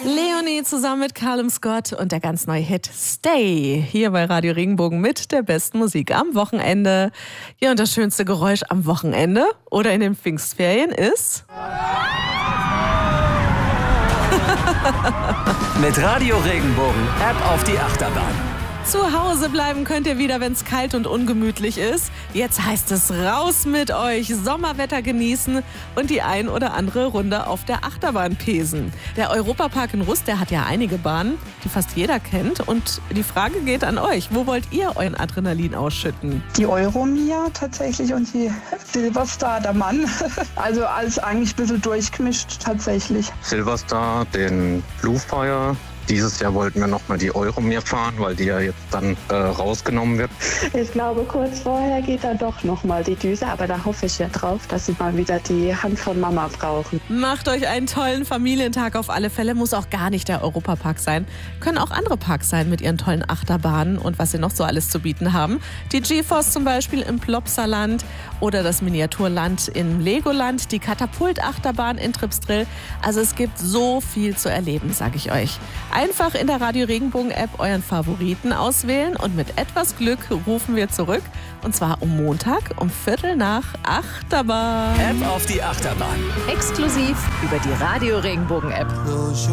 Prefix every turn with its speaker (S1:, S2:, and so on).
S1: Leonie zusammen mit Callum Scott und der ganz neue Hit Stay. Hier bei Radio Regenbogen mit der besten Musik am Wochenende. Ja, und das schönste Geräusch am Wochenende oder in den Pfingstferien ist...
S2: Mit Radio Regenbogen App auf die Achterbahn.
S1: Zu Hause bleiben könnt ihr wieder, wenn es kalt und ungemütlich ist. Jetzt heißt es raus mit euch, Sommerwetter genießen und die ein oder andere Runde auf der Achterbahn pesen. Der Europapark in Rust, der hat ja einige Bahnen, die fast jeder kennt. Und die Frage geht an euch, wo wollt ihr euren Adrenalin ausschütten?
S3: Die Euromia tatsächlich und die Silverstar, der Mann. Also alles eigentlich ein bisschen durchgemischt tatsächlich.
S4: Silverstar, den Bluefire. Dieses Jahr wollten wir nochmal die Euromir fahren, weil die ja jetzt dann rausgenommen wird.
S5: Ich glaube, kurz vorher geht da doch nochmal die Düse, aber da hoffe ich ja drauf, dass sie mal wieder die Hand von Mama brauchen.
S1: Macht euch einen tollen Familientag auf alle Fälle, muss auch gar nicht der Europapark sein. Können auch andere Parks sein mit ihren tollen Achterbahnen und was sie noch so alles zu bieten haben. Die GeForce zum Beispiel im Plopsaland oder das Miniaturland im Legoland, die Katapult-Achterbahn in Tripsdrill. Also es gibt so viel zu erleben, sage ich euch. Einfach in der Radio Regenbogen App euren Favoriten auswählen und mit etwas Glück rufen wir zurück. Und zwar um Montag um 7:45 Achterbahn.
S2: App auf die Achterbahn.
S6: Exklusiv über die Radio Regenbogen App.